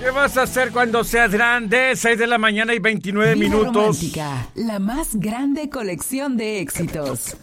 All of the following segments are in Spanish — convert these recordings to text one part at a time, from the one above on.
¿Qué vas a hacer cuando seas grande? 6 de la mañana y 29 Vida minutos. Romántica, la más grande colección de éxitos.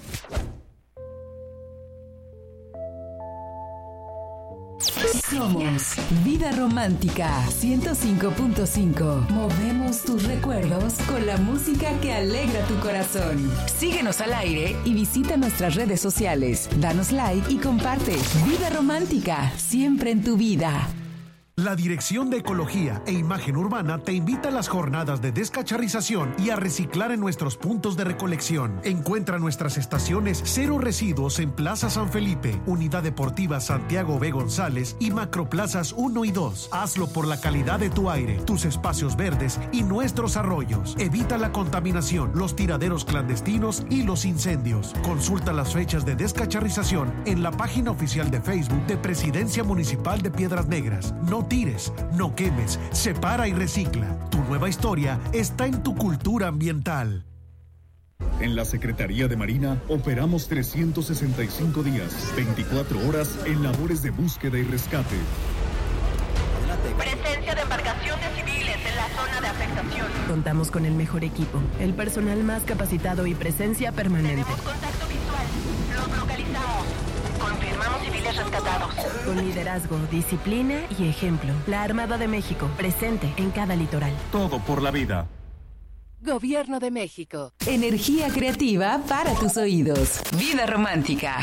Somos Vida Romántica 105.5. Movemos tus recuerdos con la música que alegra tu corazón. Síguenos al aire y visita nuestras redes sociales. Danos like y comparte. Vida Romántica, siempre en tu vida. La Dirección de Ecología e Imagen Urbana te invita a las jornadas de descacharrización y a reciclar en nuestros puntos de recolección. Encuentra nuestras estaciones Cero Residuos en Plaza San Felipe, Unidad Deportiva Santiago B. González y Macroplazas 1 y 2. Hazlo por la calidad de tu aire, tus espacios verdes y nuestros arroyos. Evita la contaminación, los tiraderos clandestinos y los incendios. Consulta las fechas de descacharrización en la página oficial de Facebook de Presidencia Municipal de Piedras Negras. No tires, no quemes, separa y recicla. Tu nueva historia está en tu cultura ambiental. En la Secretaría de Marina operamos 365 días, 24 horas en labores de búsqueda y rescate. Presencia de embarcaciones civiles en la zona de afectación. Contamos con el mejor equipo, el personal más capacitado y presencia permanente. Tenemos contacto visual. Los localizamos. Confirmamos civiles rescatados. Con liderazgo, disciplina y ejemplo. La Armada de México, presente en cada litoral. Todo por la vida. Gobierno de México. Energía creativa para tus oídos. Vida Romántica.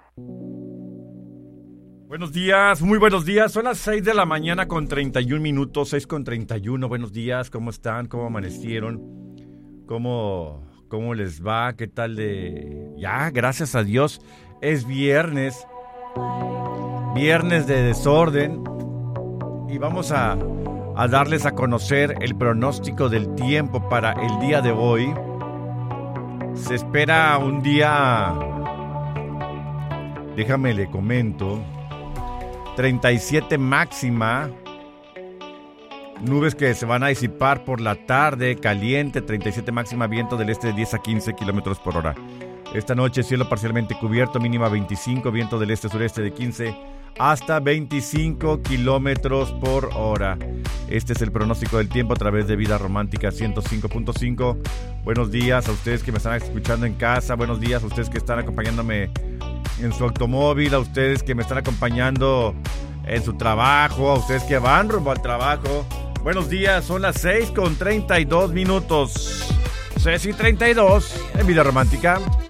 Buenos días, muy buenos días. Son las 6 de la mañana con 31 minutos, 6 con 31. Buenos días, ¿cómo están? ¿Cómo amanecieron? ¿Cómo les va? ¿Qué tal de...? Ya, gracias a Dios, es viernes de desorden y vamos a darles a conocer el pronóstico del tiempo para el día de hoy. Se espera un día, déjame le comento, 37 máxima, nubes que se van a disipar por la tarde, caliente, 37 máxima, viento del este de 10 a 15 kilómetros por hora. Esta noche cielo parcialmente cubierto, mínima 25, viento del este-sureste de 15 hasta 25 kilómetros por hora. Este es el pronóstico del tiempo a través de Vida Romántica 105.5. Buenos días a ustedes que me están escuchando en casa, buenos días a ustedes que están acompañándome en su automóvil, a ustedes que me están acompañando en su trabajo, a ustedes que van rumbo al trabajo. Buenos días, son las 6 con 32 minutos. 6 y 32 en Vida Romántica.